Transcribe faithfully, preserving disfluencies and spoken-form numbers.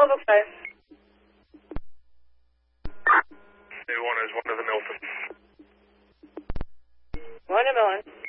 Level five. Day one is one to the Milton. One to Milton.